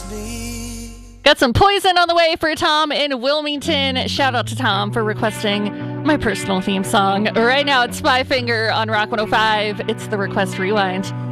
Got some Poison on the way for Tom in Wilmington. Shout out to Tom for requesting my personal theme song. Right now, it's Spy Finger on Rock 105. It's the Request Rewind.